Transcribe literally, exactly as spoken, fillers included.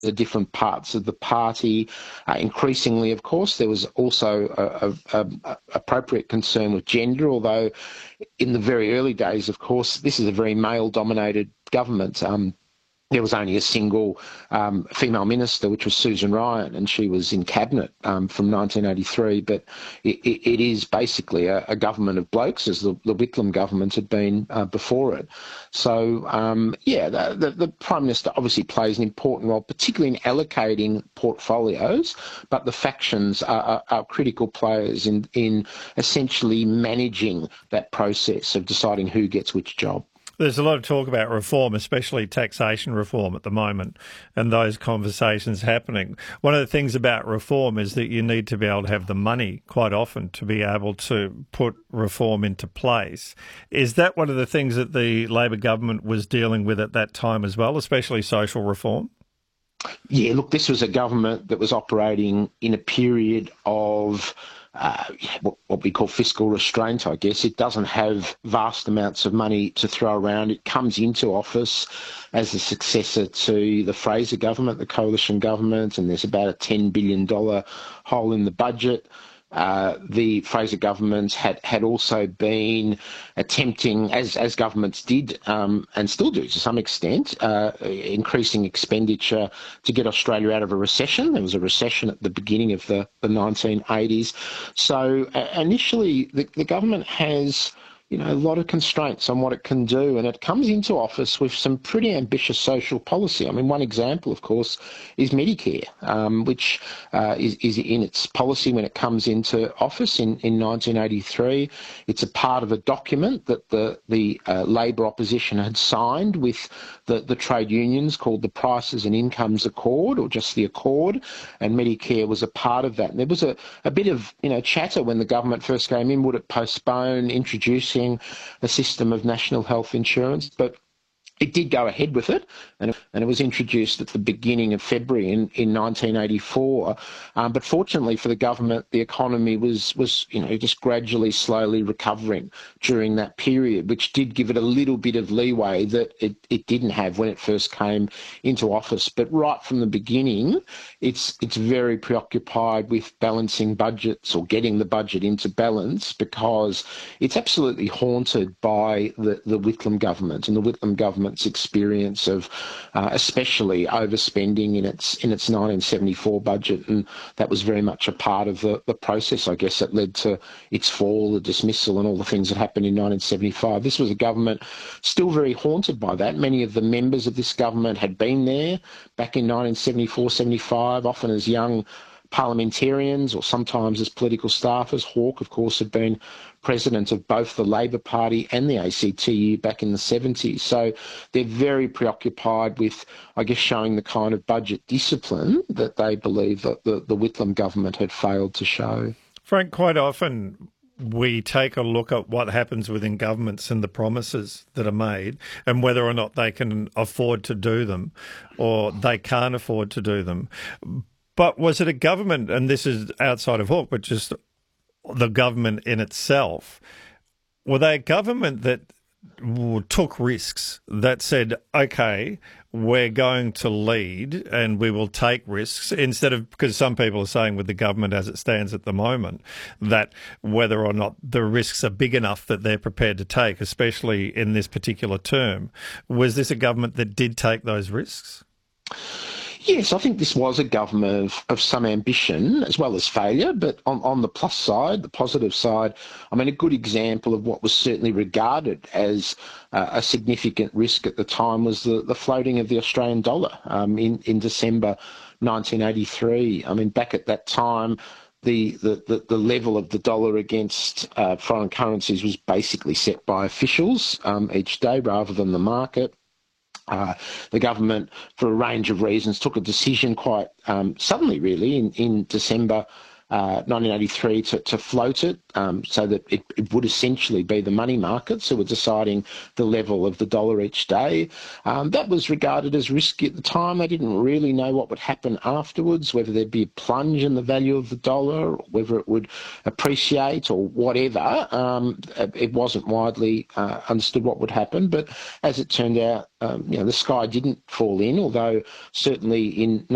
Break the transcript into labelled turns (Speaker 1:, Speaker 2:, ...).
Speaker 1: the different parts of the party. Uh, increasingly, of course, there was also a, a, a appropriate concern with gender, although in the very early days, of course, this is a very male-dominated government. Um, There was only a single um, female minister, which was Susan Ryan, and she was in cabinet um, from nineteen eighty-three. But it, it is basically a, a government of blokes, as the, the Whitlam government had been uh, before it. So, um, yeah, the, the, the Prime Minister obviously plays an important role, particularly in allocating portfolios, but the factions are, are, are critical players in, in essentially managing that process of deciding who gets which job.
Speaker 2: There's a lot of talk about reform, especially taxation reform at the moment, and those conversations happening. One of the things about reform is that you need to be able to have the money quite often to be able to put reform into place. Is that one of the things that the Labor government was dealing with at that time as well, especially social reform?
Speaker 1: Yeah, look, this was a government that was operating in a period of Uh, what, what we call fiscal restraint, I guess. It doesn't have vast amounts of money to throw around. It comes into office as a successor to the Fraser government, the coalition government, and there's about a ten billion dollars hole in the budget. Uh, the Fraser government had, had also been attempting, as as governments did um, and still do to some extent, uh, increasing expenditure to get Australia out of a recession. There was a recession at the beginning of the, the nineteen eighties. So uh, initially, the, the government has, you know, a lot of constraints on what it can do, and it comes into office with some pretty ambitious social policy. I mean, one example, of course, is Medicare, um, which uh, is, is in its policy when it comes into office in, in nineteen eighty-three. It's a part of a document that the, the uh, Labor opposition had signed with the, the trade unions called the Prices and Incomes Accord, or just the Accord, and Medicare was a part of that. And there was a, a bit of, you know, chatter when the government first came in, would it postpone introducing a system of national health insurance, but it did go ahead with it, and it, and it was introduced at the beginning of February in, in nineteen eighty-four. Um, but fortunately for the government, the economy was, was, you know, just gradually, slowly recovering during that period, which did give it a little bit of leeway that it, it didn't have when it first came into office. But right from the beginning, it's it's very preoccupied with balancing budgets or getting the budget into balance, because it's absolutely haunted by the, the Whitlam government and the Whitlam government experience of uh, especially overspending in its in its nineteen seventy-four budget, and that was very much a part of the, the process, I guess, that led to its fall, the dismissal, and all the things that happened in nineteen seventy-five. This was a government still very haunted by that. Many of the members of this government had been there back in nineteen seventy-four seventy-five, often as young parliamentarians or sometimes as political staffers. Hawke, of course, had been president of both the Labor Party and the A C T U back in the seventies. So they're very preoccupied with, I guess, showing the kind of budget discipline that they believe that the, the Whitlam government had failed to show.
Speaker 2: Frank, quite often we take a look at what happens within governments and the promises that are made and whether or not they can afford to do them or they can't afford to do them. But was it a government, and this is outside of Hawke, but just the government in itself, were they a government that took risks, that said, okay, we're going to lead and we will take risks, instead of, because some people are saying with the government as it stands at the moment, that whether or not the risks are big enough that they're prepared to take, especially in this particular term. Was this a government that did take those risks?
Speaker 1: Yes, I think this was a government of, of some ambition as well as failure, but on, on the plus side, the positive side, I mean, a good example of what was certainly regarded as uh, a significant risk at the time was the, the floating of the Australian dollar um, in, in December nineteen eighty-three. I mean, back at that time, The, the, the level of the dollar against uh, foreign currencies was basically set by officials um, each day rather than the market. Uh, the government, for a range of reasons, took a decision quite um, suddenly, really, in, in December uh, nineteen eighty-three to, to float it um, so that it, it would essentially be the money markets who were deciding the level of the dollar each day. Um, that was regarded as risky at the time. They didn't really know what would happen afterwards, whether there'd be a plunge in the value of the dollar, or whether it would appreciate or whatever. Um, it wasn't widely uh, understood what would happen, but as it turned out, um, you know, the sky didn't fall in, although certainly in